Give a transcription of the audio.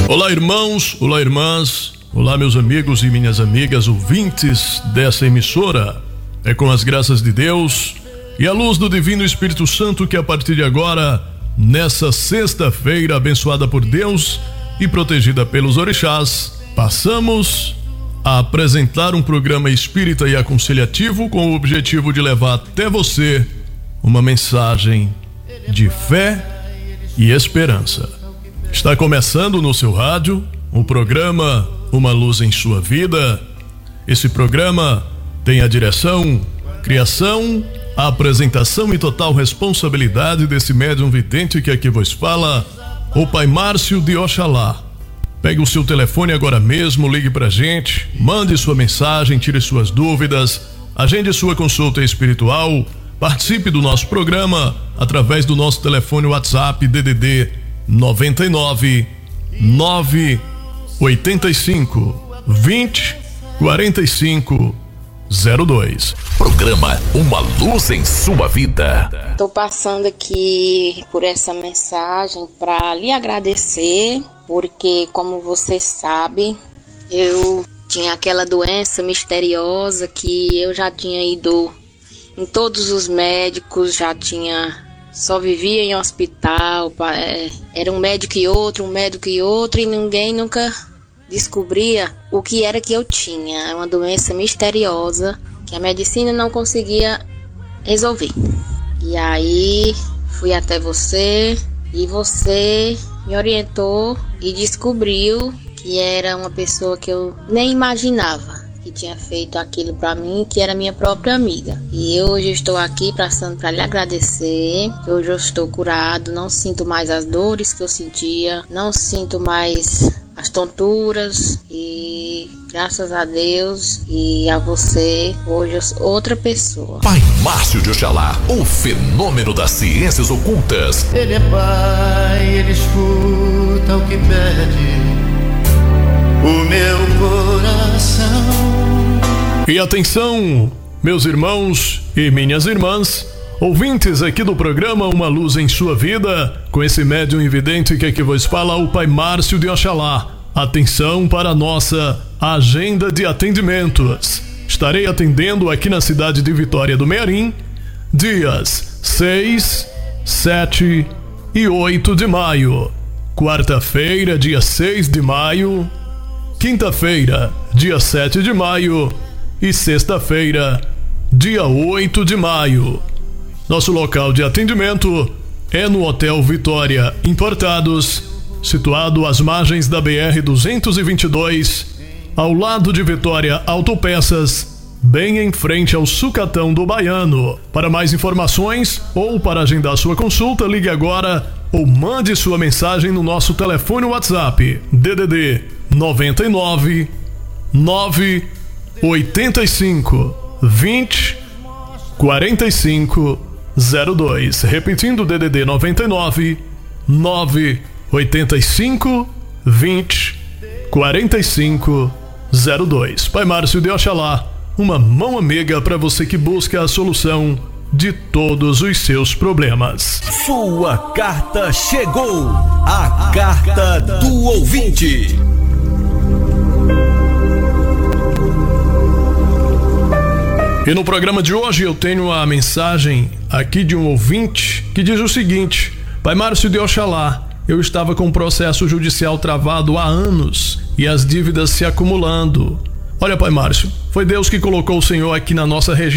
Olá, irmãos, olá, irmãs, olá, meus amigos e minhas amigas ouvintes dessa emissora. É com as graças de Deus e a luz do Divino Espírito Santo que a partir de agora, nessa sexta-feira abençoada por Deus e protegida pelos orixás, passamos a apresentar um programa espírita e aconselhativo com o objetivo de levar até você uma mensagem de fé e esperança. Está começando no seu rádio o programa Uma Luz em Sua Vida. Esse programa tem a direção, criação, a apresentação e total responsabilidade desse médium vidente que aqui vos fala, o Pai Márcio de Oxalá. Pegue o seu telefone agora mesmo, ligue pra gente, mande sua mensagem, tire suas dúvidas, agende sua consulta espiritual, participe do nosso programa através do nosso telefone WhatsApp DDD 99 985 20 45 02. Programa Uma Luz em Sua Vida. Estou passando aqui por essa mensagem para lhe agradecer, porque como você sabe, eu tinha aquela doença misteriosa que eu já tinha ido em todos os médicos, só vivia em hospital, era um médico e outro, e ninguém nunca descobria o que era que eu tinha. É uma doença misteriosa que a medicina não conseguia resolver. E aí fui até você e você me orientou e descobriu que era uma pessoa que eu nem imaginava que tinha feito aquilo pra mim, que era minha própria amiga. E hoje eu estou aqui passando para lhe agradecer. Hoje eu estou curado, não sinto mais as dores que eu sentia, não sinto mais as tonturas, e graças a Deus e a você, hoje eu sou outra pessoa. Pai Márcio de Oxalá, o fenômeno das ciências ocultas. Ele é pai, ele escuta o que pede o meu coração. E atenção, meus irmãos e minhas irmãs, ouvintes aqui do programa Uma Luz em Sua Vida, com esse médium evidente que aqui vos fala, o Pai Márcio de Oxalá. Atenção para a nossa agenda de atendimentos. Estarei atendendo aqui na cidade de Vitória do Mearim, dias 6, 7 e 8 de maio. Quarta-feira, dia 6 de maio. Quinta-feira, dia 7 de maio. E sexta-feira, dia 8 de maio. Nosso local de atendimento é no Hotel Vitória Importados, situado às margens da BR-222, ao lado de Vitória Autopeças, bem em frente ao Sucatão do Baiano. Para mais informações ou para agendar sua consulta, ligue agora ou mande sua mensagem no nosso telefone WhatsApp DDD 99 985 20 45 02. Repetindo, DDD 99 985 20 45 02. Pai Márcio de Oxalá, uma mão amiga para você que busca a solução de todos os seus problemas. Sua carta chegou. A carta do ouvinte. E no programa de hoje eu tenho a mensagem aqui de um ouvinte que diz o seguinte: Pai Márcio de Oxalá, eu estava com um processo judicial travado há anos e as dívidas se acumulando. Olha, Pai Márcio, foi Deus que colocou o Senhor aqui na nossa região